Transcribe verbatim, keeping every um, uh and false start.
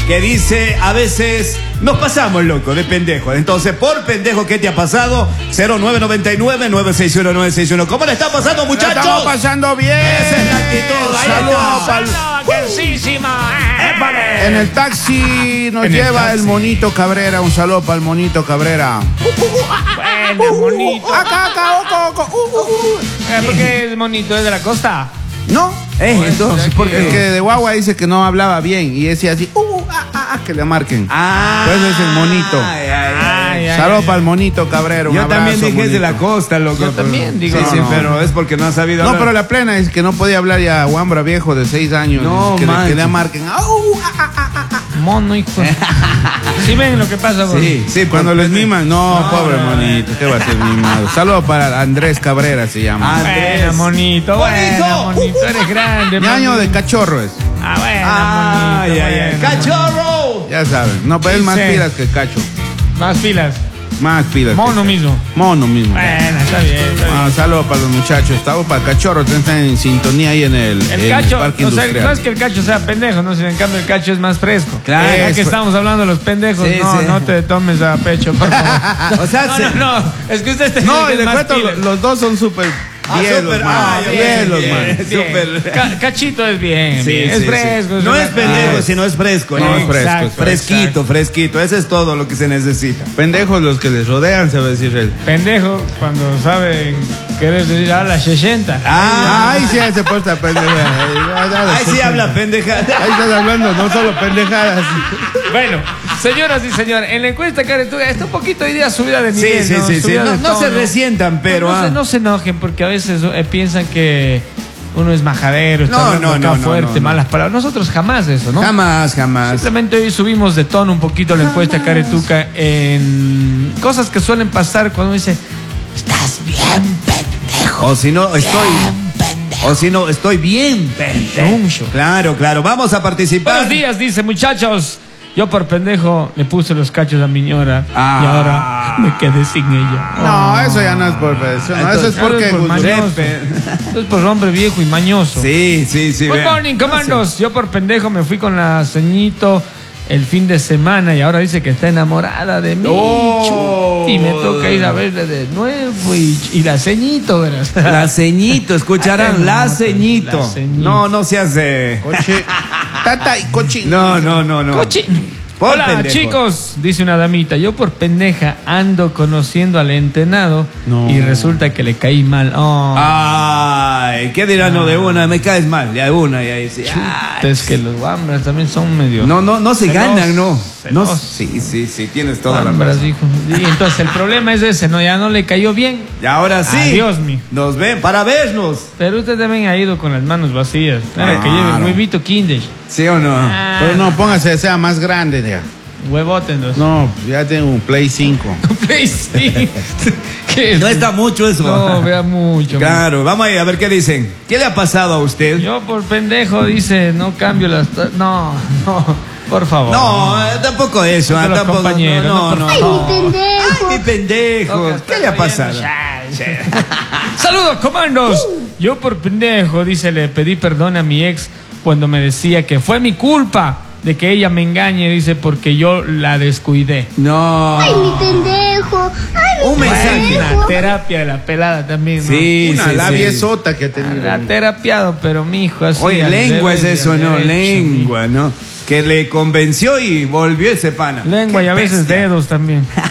que dice, a veces nos pasamos, loco, de pendejo. Entonces, por pendejo, ¿qué te ha pasado? cero nueve nueve nueve, nueve seis uno, nueve seis uno. ¿Cómo le está pasando, muchachos? Le estamos pasando bien. Esa es la actitud. Ahí está. En el taxi nos En el lleva el, taxi. monito Cabrera. Un saludo para el monito Cabrera. Bueno, monito. Acá, acá, oco, oco. Uh, uh, uh. Eh, ¿Por qué es monito? ¿Es de la costa? No, Eh, entonces, ¿por el qué? que de Guagua dice que no hablaba bien y decía así, uh, uh, ah, ah, ah, que le marquen. Ah, Pues es el monito. Ay, ay, ay. Ay, Saludos ay, para el monito Cabrera. un Yo también abrazo, dije es de la monito. costa, loco. Yo también digo. Sí, No, sí, no. pero es porque no ha sabido No, hablar. pero la plena es que no podía hablar ya Guambra viejo de seis años. No, que, le, manches. que le marquen. Ah, uh, ah, ah, ah, ah. Mono, hijo. ¿Sí ven lo que pasa con... Sí, sí, Cuando por- les miman, no, No, pobre no, no. monito, ¿qué va a ser mimado? Saludos para Andrés Cabrera, se llama. Ah, Buena, monito. Buena, monito. Eres grande, Ñaño de monito. cachorro es. Ah, buena, Ay, monito. ay, ay. buena, ¡Cachorro! Ya saben. No, pero es más Sí. pilas que cacho. monito. Más pilas. Más pilas. que Mono cacho. mismo. Mono mismo. Bueno, está bien. Está bien. Ah, saludos para los muchachos. Estamos para cachorro, están en sintonía ahí en el, El en cacho, parque o sea, industrial. no es que el cacho sea pendejo, no, sino en cambio el cacho es más fresco. Claro. Ya que Eso. estamos hablando de los pendejos, Sí, no, sí. no te tomes a pecho, por favor. O sea, no, se- no, no, es que usted está No, y es le más cuento, pila. lo- los dos son súper Ah, bielos, súper, man. ah, yo Bielos, bien, man. bien. Bien. Súper. Ca- Cachito es bien, Sí, bien. sí, es sí. fresco. No es pendejo, ah, sino es fresco. No, ¿no? es fresco, Exacto, es fresco. Fresquito, fresquito. Eso es todo lo que se necesita. Pendejos los que les rodean, se va a decir él. Pendejo cuando saben querer decir a las sesenta. Ah, Ahí sí se puesta pendeja. ahí sí habla pendeja. Ahí estás hablando, no solo pendejadas. Bueno, señoras y señores, en la encuesta Caretuga está un poquito hoy día subida de Sí, nivel. sí, ¿no? sí, sí. Subida No, de no se tono. resientan, pero. no, no ah. se, no se enojen porque a veces eh, piensan que uno es majadero, está No, hablando no, acá no, no, fuerte, no, no. malas palabras. Nosotros jamás eso, ¿no? Jamás, jamás. Simplemente hoy subimos de tono un poquito la encuesta Caretuca en cosas que suelen pasar cuando uno dice, estás bien pendejo. O si no, estoy. Bien pendejo. O si no, estoy bien pendejo. Mucho. Claro, claro. Vamos a participar. Buenos días, dice muchachos. Yo por pendejo le puse los cachos a mi ñora Ah. y ahora me quedé sin ella. No, eso ya no es por eso. No, eso es Claro, porque. es por mañoso. Repe. Eso es por hombre viejo y mañoso. Sí, sí, sí. Good vean. morning, comandos. Yo por pendejo me fui con la ceñito el fin de semana y ahora dice que está enamorada de mí. Oh. Y me toca ir a verle de nuevo y, y la ceñito, verás. La ceñito, escucharán, la ceñito. La ceñito. No, no se hace. Coche. Tata y cochín. No, no, no, no. Coche. Por Hola, pendejo. chicos, dice una damita. Yo por pendeja ando conociendo al entrenado No. y resulta que le caí mal. Oh, Ay, ¿qué dirán? No, de una, me caes mal, de una, y ahí sí. chuta, Ay, es que los guambras también son medio. No, no, no se Celosos, ganan, no. No, celosos. sí, sí, sí, tienes toda la Guambras, razón. hijo. Y entonces el problema es ese, ¿no? Ya no le cayó bien. Y ahora sí. Adiós, mi. Nos ven para vernos. Pero usted también ha ido con las manos vacías. Claro, que lleve Claro. huevito Kinder. ¿Sí o no? Ah, Pero no, póngase, sea más grande ya. Huevote, entonces. No, ya tengo un Play cinco. Play, sí. ¿Qué es? No está mucho eso. No, vea mucho. Claro, vamos ahí a ver qué dicen. ¿Qué le ha pasado a usted? Yo por pendejo dice, no cambio las... No, no, por favor. No, eh, tampoco eso. Porque ah, los tampoco, compañeros, no, no, no, por no. favor. Ay, mi pendejo. Toca ¿Qué le ha estar pasado? viendo. Saludos, comandos. Yo por pendejo, dice, le pedí perdón a mi ex cuando me decía que fue mi culpa de que ella me engañe, dice, porque yo la descuidé. No. Ay, mi pendejo. Ay, mi Un mensaje. La terapia de la pelada también, ¿no? Sí, Una sí, sí. labiesota que ha La tenido. terapiado, pero mi hijo así. Oye, al lengua es revés y eso, al ¿no? derecho, Lengua, ¿no? Que le convenció y volvió ese pana. mi. Lengua y Qué a veces bestia. dedos también.